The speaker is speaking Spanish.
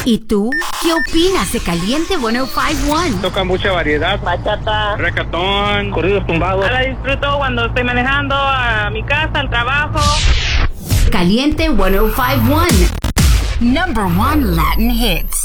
¿Y tú? ¿Qué opinas de Caliente 105.1? Toca mucha variedad. Bachata, Reggaetón, corridos tumbados. la disfruto cuando estoy manejando a mi casa, al trabajo. Caliente 105.1. Number 1 Latin hits.